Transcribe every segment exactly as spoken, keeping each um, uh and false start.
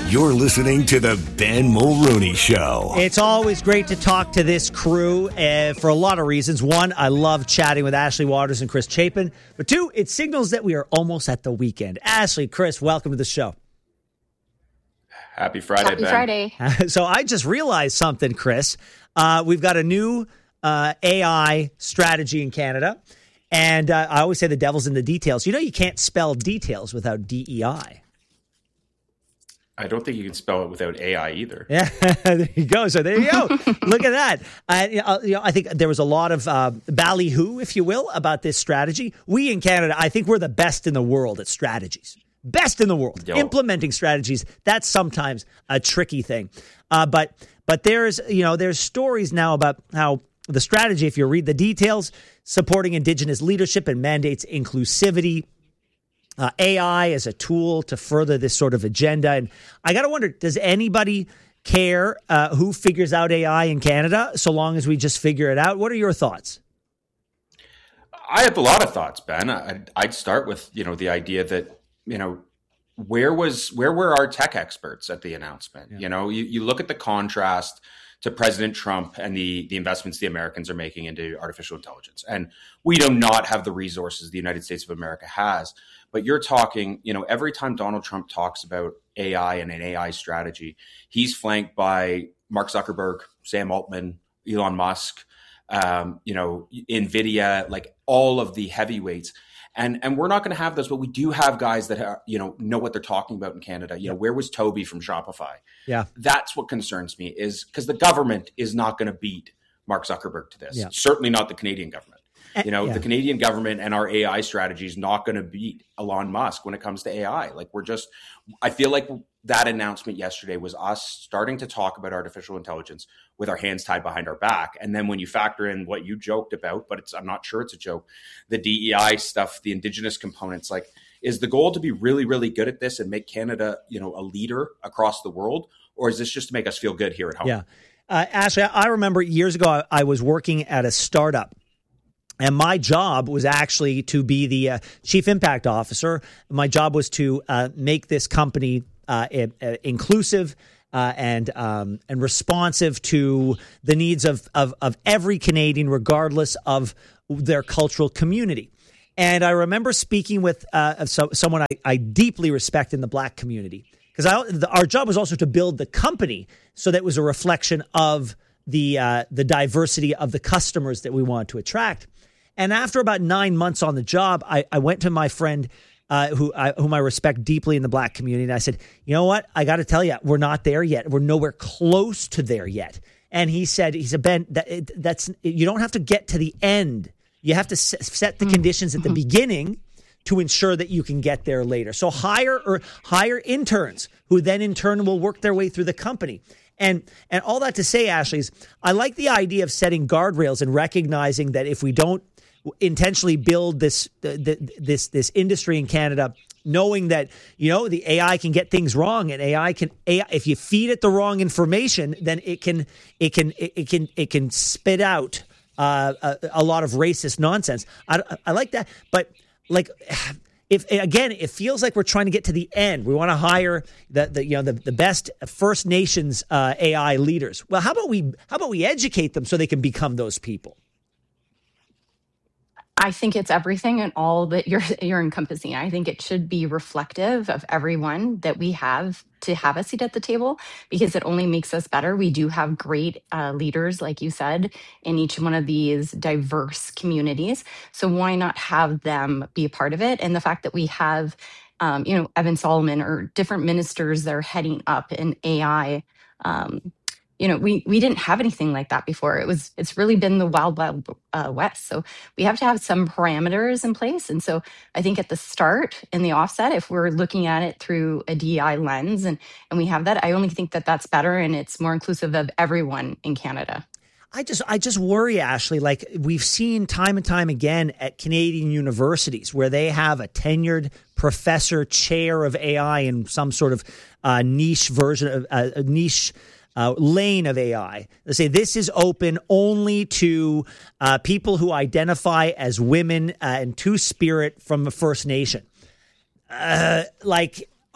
You're listening to the Ben Mulroney Show. It's always great to talk to this crew uh, for a lot of reasons. One, I love chatting with Ashley Waters and Chris Chapin. But two, it signals that we are almost at the weekend. Ashley, Chris, welcome to the show. Happy Friday, Happy Ben. Friday. So I just realized something, Chris. Uh, we've got a new uh, A I strategy in Canada. And uh, I always say the devil's in the details. You know you can't spell details without D E I. I don't think you can spell it without A I either. Yeah, there you go. So there you go. Look at that. Uh, you know, you know, I think there was a lot of uh, ballyhoo, if you will, about this strategy. We in Canada, I think we're the best in the world at strategies. Best in the world. Yo. Implementing strategies, that's sometimes a tricky thing. Uh, but but there's, you know, there's stories now about how the strategy, if you read the details, supporting Indigenous leadership and mandates inclusivity. Uh, A I as a tool to further this sort of agenda. And I got to wonder, does anybody care uh, who figures out A I in Canada, so long as we just figure it out? What are your thoughts? I have a lot of thoughts, Ben. I'd, I'd start with, you know, the idea that, you know, where was where were our tech experts at the announcement? Yeah. You know, you, you look at the contrast to President Trump and the, the investments the Americans are making into artificial intelligence. And we do not have the resources the United States of America has. But you're talking, you know, every time Donald Trump talks about A I and an A I strategy, he's flanked by Mark Zuckerberg, Sam Altman, Elon Musk, um, you know, NVIDIA, like all of the heavyweights. And and we're not going to have those, but we do have guys that are, you know, know what they're talking about in Canada. You know, where was Toby from Shopify? Yeah. That's what concerns me, is because the government is not going to beat Mark Zuckerberg to this. Yeah. Certainly not the Canadian government. You know, yeah. the Canadian government and our A I strategy is not going to beat Elon Musk when it comes to A I. Like we're just, I feel like that announcement yesterday was us starting to talk about artificial intelligence with our hands tied behind our back. And then when you factor in what you joked about, but it's, I'm not sure it's a joke, the D E I stuff, the Indigenous components, like is the goal to be really, really good at this and make Canada, you know, a leader across the world? Or is this just to make us feel good here at home? Yeah. Uh, Ashley, I remember years ago, I, I was working at a startup. And my job was actually to be the uh, chief impact officer. My job was to uh, make this company uh, uh, inclusive uh, and um, and responsive to the needs of, of of every Canadian, regardless of their cultural community. And I remember speaking with uh, so, someone I, I deeply respect in the Black community, because our job was also to build the company so that it was a reflection of the uh, the diversity of the customers that we wanted to attract. And after about nine months on the job, I, I went to my friend uh, who I, whom I respect deeply in the Black community. And I said, you know what? I got to tell you, we're not there yet. We're nowhere close to there yet. And he said, he said, Ben, that, it, that's you don't have to get to the end. You have to s- set the conditions at the beginning to ensure that you can get there later. So hire or hire interns who then in turn will work their way through the company. And and all that to say, Ashley, is I like the idea of setting guardrails and recognizing that if we don't intentionally build this this this industry in Canada, knowing that, you know, the A I can get things wrong, and A I can A I, if you feed it the wrong information, then it can it can it can it can spit out uh, a, a lot of racist nonsense. I, I like that, but like. If again, it feels like we're trying to get to the end. We want to hire the, the you know the, the best First Nations uh, A I leaders. Well, how about we how about we educate them so they can become those people? I think it's everything and all that you're you're encompassing. I think it should be reflective of everyone that we have to have a seat at the table, because it only makes us better. We do have great uh, leaders, like you said, in each one of these diverse communities. So why not have them be a part of it? And the fact that we have, um, you know, Evan Solomon or different ministers that are heading up in A I. Um, You know, we we didn't have anything like that before. It was it's really been the wild, wild uh, west. So we have to have some parameters in place. And so I think at the start, in the offset, if we're looking at it through a D E I lens and and we have that, I only think that that's better and it's more inclusive of everyone in Canada. I just I just worry, Ashley, like we've seen time and time again at Canadian universities where they have a tenured professor chair of A I in some sort of uh, niche version of uh, a niche Uh, lane of A I. They say this is open only to uh, people who identify as women uh, and Two-Spirit from the First Nation. Uh, like,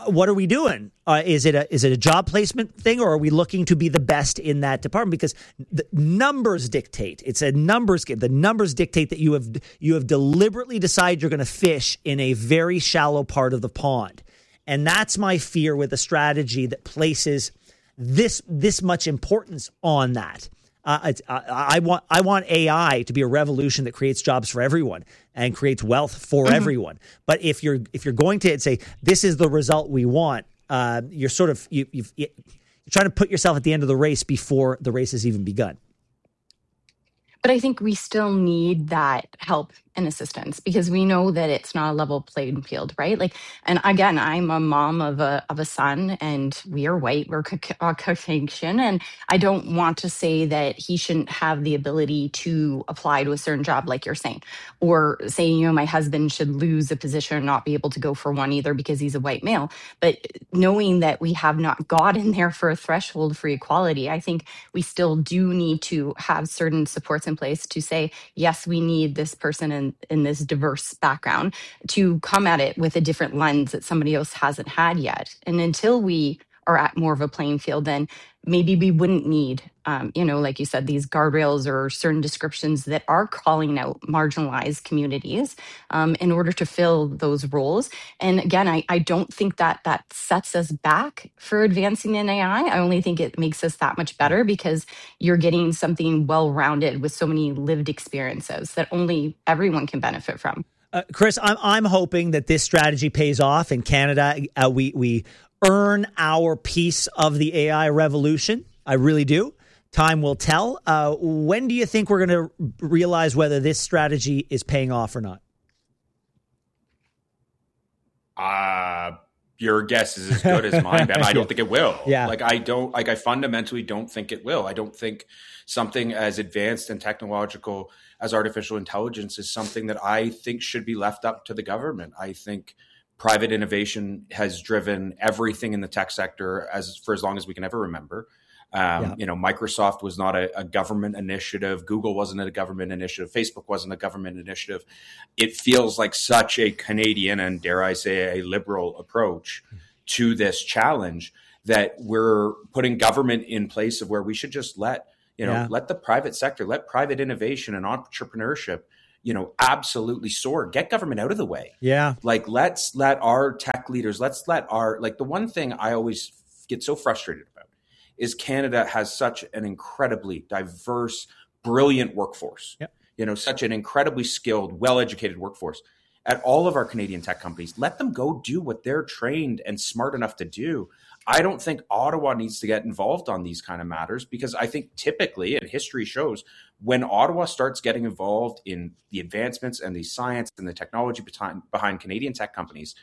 what are we doing? Uh, is it a is it a job placement thing, or are we looking to be the best in that department? Because the numbers dictate. It's a numbers game. The numbers dictate that you have you have deliberately decided you're going to fish in a very shallow part of the pond, and that's my fear with a strategy that places this this much importance on that. Uh, it's, I, I want I want A I to be a revolution that creates jobs for everyone and creates wealth for mm-hmm. everyone. But if you're if you're going to say this is the result we want, uh, you're sort of you, you've, you're trying to put yourself at the end of the race before the race has even begun. But I think we still need that help and assistance because we know that it's not a level playing field, right? Like, and again, I'm a mom of a of a son, and we are white, we're Caucasian, and I don't want to say that he shouldn't have the ability to apply to a certain job, like you're saying, or saying, you know, my husband should lose a position and not be able to go for one either because he's a white male. But knowing that we have not gotten there for a threshold for equality, I think we still do need to have certain supports in place to say, yes, we need this person in, in this diverse background to come at it with a different lens that somebody else hasn't had yet. And until we are at more of a playing field, then maybe we wouldn't need, um, you know, like you said, these guardrails or certain descriptions that are calling out marginalized communities um, in order to fill those roles. And again, I, I don't think that that sets us back for advancing in A I. I only think it makes us that much better because you're getting something well-rounded with so many lived experiences that only everyone can benefit from. Uh, Chris, I'm I'm hoping that this strategy pays off in Canada. Uh, we we earn our piece of the A I revolution. I really do. Time will tell. Uh, when do you think we're going to realize whether this strategy is paying off or not? Uh, your guess is as good as mine, Ben. I don't think it will. Yeah. Like I don't, like I fundamentally don't think it will. I don't think something as advanced and technological as artificial intelligence is something that I think should be left up to the government. I think private innovation has driven everything in the tech sector as for as long as we can ever remember. Um, yeah. You know, Microsoft was not a, a government initiative. Google wasn't a government initiative. Facebook wasn't a government initiative. It feels like such a Canadian and, dare I say, a liberal approach to this challenge that we're putting government in place of where we should just let, you know, yeah. let the private sector, let private innovation and entrepreneurship, you know, absolutely soar. Get government out of the way. Yeah. Like, let's let our tech leaders, let's let our, like the one thing I always get so frustrated about is Canada has such an incredibly diverse, brilliant workforce, yep. you know, such an incredibly skilled, well-educated workforce at all of our Canadian tech companies. Let them go do what they're trained and smart enough to do. I don't think Ottawa needs to get involved on these kind of matters because I think typically, and history shows, when Ottawa starts getting involved in the advancements and the science and the technology behind, behind Canadian tech companies,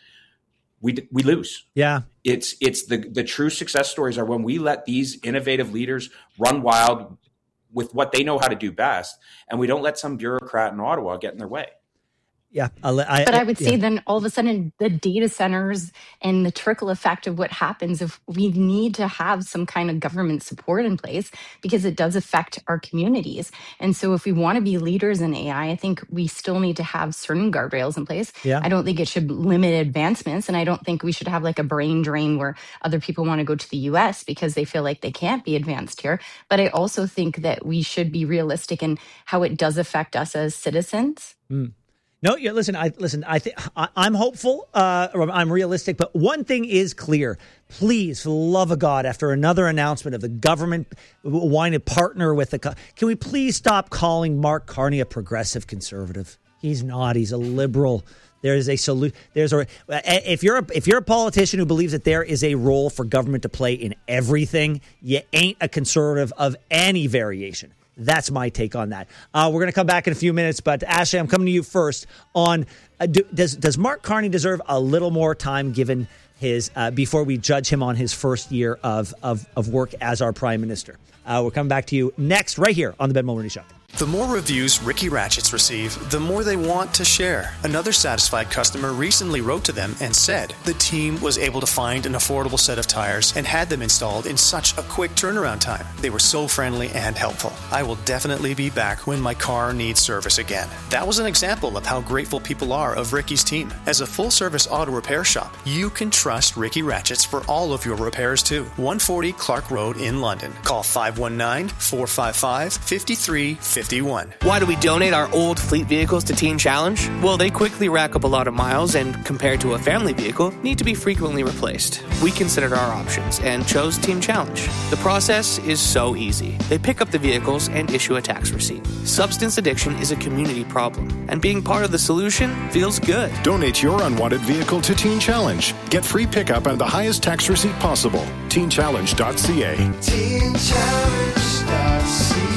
we we lose. Yeah. It's it's the the true success stories are when we let these innovative leaders run wild with what they know how to do best, and we don't let some bureaucrat in Ottawa get in their way. Yeah. I'll, I, but I would yeah. say then all of a sudden the data centers and the trickle effect of what happens if we need to have some kind of government support in place because it does affect our communities. And so if we want to be leaders in A I, I think we still need to have certain guardrails in place. Yeah. I don't think it should limit advancements. And I don't think we should have like a brain drain where other people want to go to the U S because they feel like they can't be advanced here. But I also think that we should be realistic in how it does affect us as citizens. Mm. No, yeah, listen, I listen, I think I'm hopeful, uh, or I'm realistic, but one thing is clear. Please, for the love of God, after another announcement of the government wanting to partner with the, can we please stop calling Mark Carney a progressive conservative? He's not. He's a liberal. There is a solution. There's a if you're a, if you're a politician who believes that there is a role for government to play in everything, you ain't a conservative of any variation. That's my take on that. Uh, we're going to come back in a few minutes, but Ashley, I'm coming to you first on uh, do, does does Mark Carney deserve a little more time given his uh, before we judge him on his first year of of, of work as our prime minister? Uh, we're coming back to you next, right here on the Ben Mulroney Show. The more reviews Ricky Ratchets receive, the more they want to share. Another satisfied customer recently wrote to them and said the team was able to find an affordable set of tires and had them installed in such a quick turnaround time. They were so friendly and helpful. I will definitely be back when my car needs service again. That was an example of how grateful people are of Ricky's team. As a full-service auto repair shop, you can trust Ricky Ratchets for all of your repairs too. one forty Clark Road in London. Call five one nine, four five five, five three five one. Why do we donate our old fleet vehicles to Teen Challenge? Well, they quickly rack up a lot of miles and, compared to a family vehicle, need to be frequently replaced. We considered our options and chose Teen Challenge. The process is so easy. They pick up the vehicles and issue a tax receipt. Substance addiction is a community problem, and being part of the solution feels good. Donate your unwanted vehicle to Teen Challenge. Get free pickup and the highest tax receipt possible. teen challenge dot c a. teen challenge dot c a.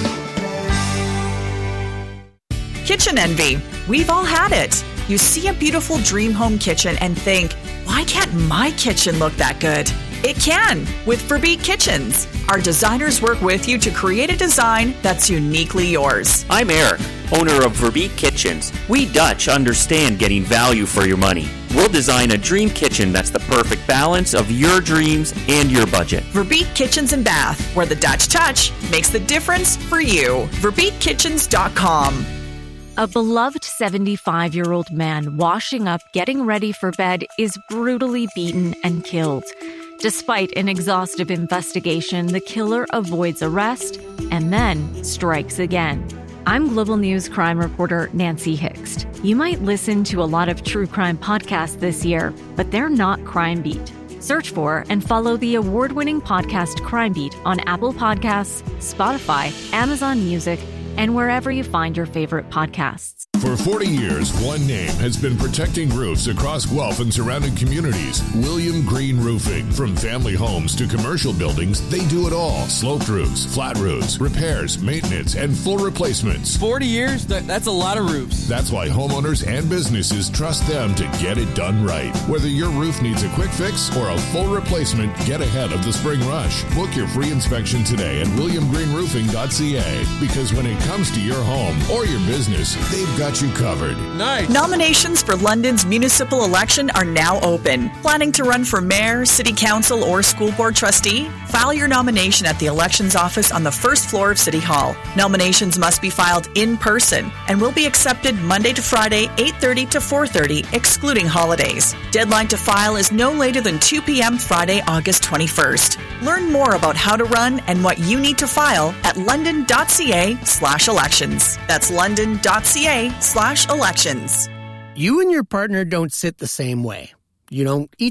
Kitchen envy. We've all had it. You see a beautiful dream home kitchen and think, why can't my kitchen look that good? It can with Verbeek Kitchens. Our designers work with you to create a design that's uniquely yours. I'm Eric, owner of Verbeek Kitchens. We Dutch understand getting value for your money. We'll design a dream kitchen that's the perfect balance of your dreams and your budget. Verbeek Kitchens and Bath, where the Dutch touch makes the difference for you. verbeek kitchens dot com. A beloved seventy-five-year-old man washing up, getting ready for bed, is brutally beaten and killed. Despite an exhaustive investigation, the killer avoids arrest and then strikes again. I'm Global News crime reporter Nancy Hixt. You might listen to a lot of true crime podcasts this year, but they're not Crime Beat. Search for and follow the award-winning podcast Crime Beat on Apple Podcasts, Spotify, Amazon Music, and wherever you find your favorite podcasts. For forty years, one name has been protecting roofs across Guelph and surrounding communities. William Green Roofing. From family homes to commercial buildings, they do it all. Sloped roofs, flat roofs, repairs, maintenance, and full replacements. forty years? That, that's a lot of roofs. That's why homeowners and businesses trust them to get it done right. Whether your roof needs a quick fix or a full replacement, get ahead of the spring rush. Book your free inspection today at william green roofing dot c a, because when it comes to your home or your business, they've got you covered. Nice. Nominations for London's municipal election are now open. Planning to run for mayor, city council, or school board trustee? File your nomination at the elections office on the first floor of City Hall. Nominations must be filed in person and will be accepted Monday to Friday, eight thirty to four thirty, excluding holidays. Deadline to file is no later than two p.m. Friday, August twenty-first. Learn more about how to run and what you need to file at london dot c a slash elections. That's london dot c a slash elections. You and your partner don't sit the same way. You don't eat